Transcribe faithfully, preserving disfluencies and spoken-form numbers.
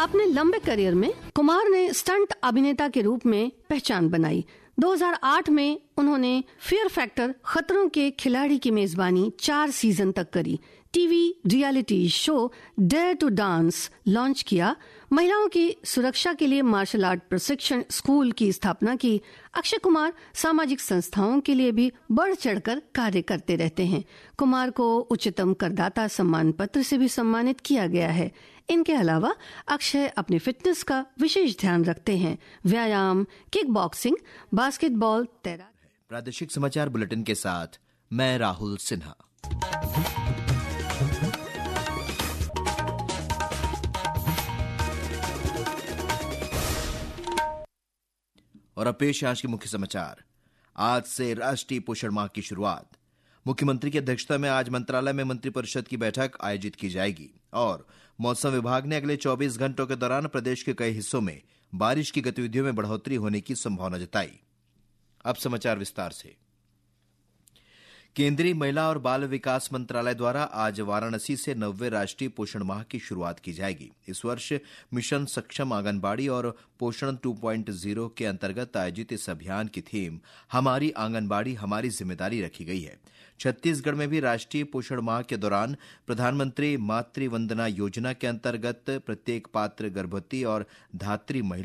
अपने लंबे करियर में कुमार ने स्टंट अभिनेता के रूप में पहचान बनाई। दो हज़ार आठ में उन्होंने फियर फैक्टर खतरों के खिलाड़ी की मेजबानी चार सीजन तक करी। TV reality show dare to dance launch किया। महिलाओं की सुरक्षा के लिए मार्शल आर्ट प्रशिक्षण स्कूल की स्थापना की। अक्षय कुमार सामाजिक संस्थाओं के लिए भी बढ़ चढ़कर कार्य करते रहते हैं। कुमार को उच्चतम करदाता सम्मान पत्र से भी सम्मानित किया गया है। इनके अलावा अक्षय अपने फिटनेस का विशेष ध्यान रखते हैं। व्यायाम, किक बॉक्सिंग, बास्केटबॉल, तैराकी। प्रादेशिक समाचार बुलेटिन के साथ मैं राहुल सिन्हा। और अब पेश आज के मुख्य समाचार। आज से राष्ट्रीय पोषण माह की शुरुआत। मुख्यमंत्री की अध्यक्षता में आज मंत्रालय में मंत्रिपरिषद की बैठक आयोजित की जाएगी। और मौसम विभाग ने अगले चौबीस घंटों के दौरान प्रदेश के कई हिस्सों में बारिश की गतिविधियों में बढ़ोतरी होने की संभावना जताई। अब समाचार विस्तार से। केंद्रीय महिला और बाल विकास मंत्रालय द्वारा आज वाराणसी से नौवें राष्ट्रीय पोषण माह की शुरुआत की जाएगी। इस वर्ष मिशन सक्षम आंगनबाड़ी और पोषण टू पॉइंट ज़ीरो के अंतर्गत आयोजित इस अभियान की थीम हमारी आंगनबाड़ी हमारी जिम्मेदारी रखी गई है। छत्तीसगढ़ में भी राष्ट्रीय पोषण माह के दौरान प्रधानमंत्री मातृ वंदना योजना के अंतर्गत प्रत्येक पात्र गर्भवती और धात्री महिला